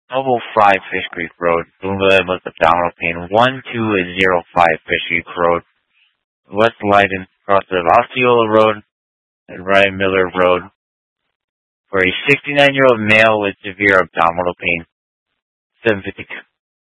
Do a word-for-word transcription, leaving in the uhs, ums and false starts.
Noble five Fish Creek Road, Bloomville with abdominal pain. one two zero five Fish Creek Road, West Leiden, across of Osceola Road and Ryan Miller Road, for a sixty-nine-year-old male with severe abdominal pain. seven fifty